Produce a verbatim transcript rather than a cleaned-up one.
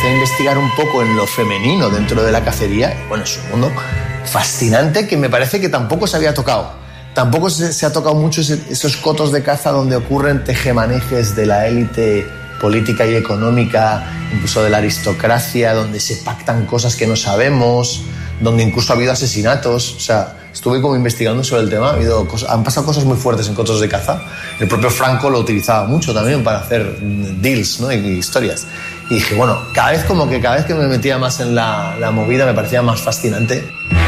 empecé a investigar un poco en lo femenino dentro de la cacería. Bueno, es un mundo fascinante que me parece que tampoco se había tocado. Tampoco se, se ha tocado mucho ese, esos cotos de caza donde ocurren tejemanejes de la élite política y económica, incluso de la aristocracia, donde se pactan cosas que no sabemos, donde incluso ha habido asesinatos. O sea, estuve como investigando sobre el tema, ha habido cosas, han pasado cosas muy fuertes en cotos de caza. El propio Franco lo utilizaba mucho también para hacer deals, ¿no? y, y historias. Y dije, bueno, cada vez como que cada vez que me metía más en la, la movida me parecía más fascinante.